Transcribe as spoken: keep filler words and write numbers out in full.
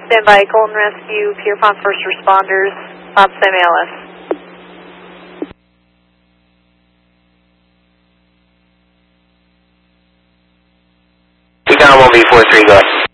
Stand by, Colton Rescue, Pierpont First Responders, Potsdam A L S. Econ one B four three, go ahead.